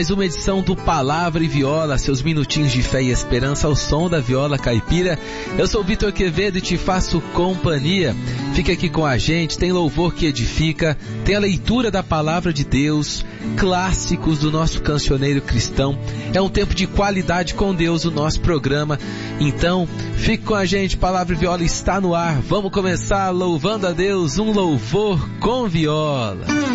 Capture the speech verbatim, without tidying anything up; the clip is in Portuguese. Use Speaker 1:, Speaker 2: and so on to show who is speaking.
Speaker 1: Mais uma edição do Palavra e Viola, seus minutinhos de fé e esperança ao som da viola caipira. Eu sou o Vitor Quevedo e te faço companhia. Fique aqui com a gente, tem louvor que edifica, tem a leitura da Palavra de Deus, clássicos do nosso cancioneiro cristão. É um tempo de qualidade com Deus o nosso programa. Então, fique com a gente, Palavra e Viola está no ar. Vamos começar louvando a Deus, um louvor com viola.